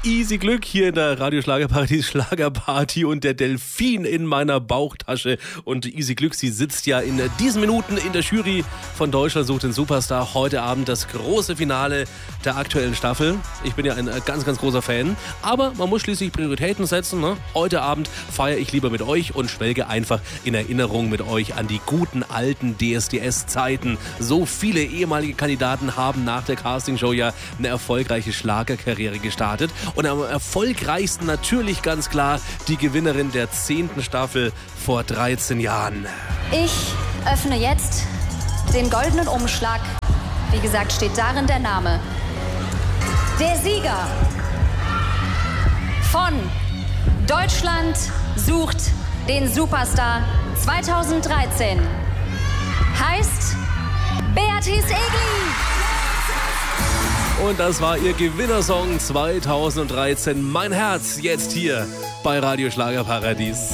Easy Glück hier in der Radio Schlagerparadies Schlagerparty und der Delfin in meiner Bauchtasche. Und Easy Glück, sie sitzt ja in diesen Minuten in der Jury von Deutschland sucht den Superstar. Heute Abend das große Finale der aktuellen Staffel. Ich bin ja ein ganz, ganz großer Fan. Aber man muss schließlich Prioritäten setzen. Ne? Heute Abend feiere ich lieber mit euch und schwelge einfach in Erinnerung mit euch an die guten alten DSDS-Zeiten. So viele ehemalige Kandidaten haben nach der Castingshow ja eine erfolgreiche Schlagerkarriere gestartet. Und am erfolgreichsten natürlich ganz klar die Gewinnerin der 10. Staffel vor 13 Jahren. Ich öffne jetzt den goldenen Umschlag. Wie gesagt, steht darin der Name. Der Sieger von Deutschland sucht den Superstar 2013 heißt Beatrice Egli. Und das war ihr Gewinnersong 2013. Mein Herz jetzt hier bei Radio Schlagerparadies.